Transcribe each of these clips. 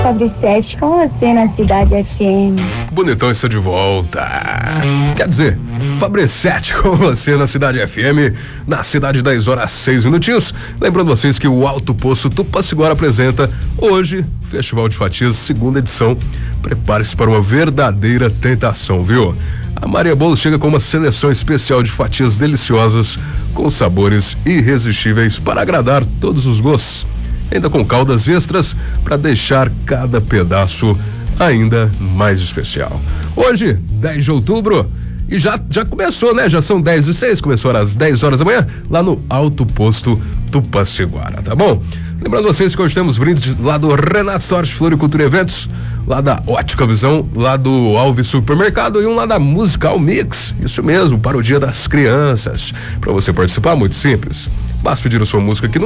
Fabricete, com você na Cidade FM. Bonitão está de volta. Quer dizer, Fabricete com você na Cidade FM, na cidade 10h06. Lembrando vocês que o Alto Poço Tupaciguara apresenta hoje Festival de Fatias, segunda edição. Prepare-se para uma verdadeira tentação, viu? A Maria Bolos chega com uma seleção especial de fatias deliciosas, com sabores irresistíveis para agradar todos os gostos. Ainda com caldas extras para deixar cada pedaço ainda mais especial. Hoje, 10 de outubro, e já começou, né? Já são 10h06, começou às 10 horas da manhã, lá no Alto Posto Tupaciguara, tá bom? Lembrando vocês que hoje temos brindes lá do Renato Sorte Floricultura Eventos, lá da Ótica Visão, lá do Alves Supermercado e um lá da Musical Mix, isso mesmo, para o Dia das Crianças. Para você participar, muito simples, basta pedir a sua música aqui no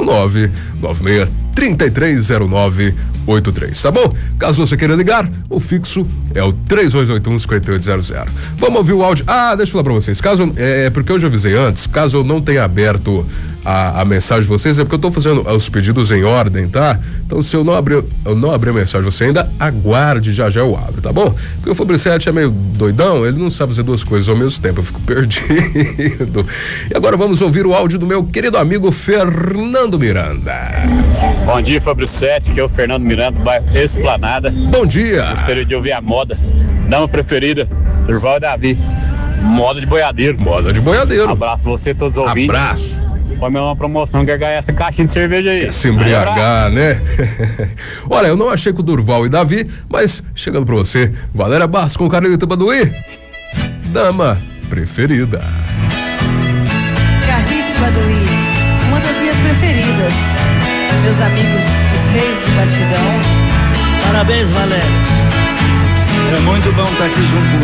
996-330983, tá bom? Caso você queira ligar, o fixo é o 3281-5800. Vamos ouvir o áudio. Deixa eu falar pra vocês, porque eu já avisei antes, caso eu não tenha aberto a mensagem de vocês, é porque eu tô fazendo os pedidos em ordem, tá? Então se eu não abrir a mensagem de você ainda, aguarde, já eu abro, tá bom? Porque o Fabricete é meio doidão, ele não sabe fazer duas coisas ao mesmo tempo, eu fico perdido. E agora vamos ouvir o áudio do meu querido amigo Fernando Miranda. Bom dia, Fabricete, que é o Fernando Miranda, do bairro Esplanada. Bom dia. Gostaria de ouvir a moda, dama preferida, Durval e Davi. Moda de boiadeiro. Moda de boiadeiro. Abraço você, todos os ouvintes. Abraço. Põe uma promoção, quer ganhar essa caixinha de cerveja aí. Quer se embriagar, né? Olha, eu não achei com o Durval e Davi, mas chegando pra você, Valéria Bastos com Carlito Baduí, dama preferida. Carlito Baduí, uma das minhas preferidas. Meus amigos, os reis do batidão. Parabéns, Valéria. É muito bom estar aqui junto com